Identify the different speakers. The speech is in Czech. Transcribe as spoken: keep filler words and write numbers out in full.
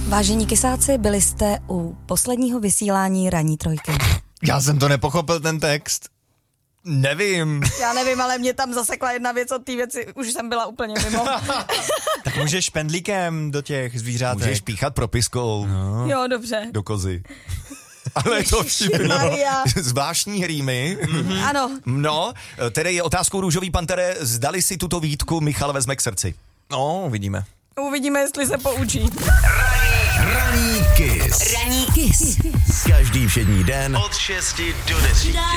Speaker 1: Vážení kysáci, byli jste u posledního vysílání Ranní trojky.
Speaker 2: Já jsem to nepochopil, ten text. Nevím.
Speaker 1: Já nevím, ale mě tam zasekla jedna věc od té věci, už jsem byla úplně mimo.
Speaker 2: Tak můžeš špendlíkem do těch zvířátek. Můžeš píchat propiskou. No.
Speaker 1: Jo, dobře.
Speaker 2: Do kozy. Ale je to vtipno. Zvláštní rýmy.
Speaker 1: Mm-hmm. Ano.
Speaker 2: No, tedy je otázkou Růžový pantere, zdali si tuto výtku Michal vezme k srdci. No, uvidíme.
Speaker 1: Uvidíme, jestli se poučí.
Speaker 3: Ranní Kiss.
Speaker 4: Ranní Kiss.
Speaker 3: Každý všední den
Speaker 4: Od šesti do desíti.